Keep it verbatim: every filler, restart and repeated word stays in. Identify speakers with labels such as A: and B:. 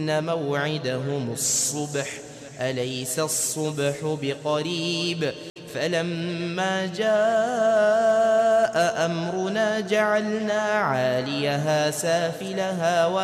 A: موعدهم الصبح أليس الصبح بقريب فلما جاء أمرنا جعلنا عاليها سافلها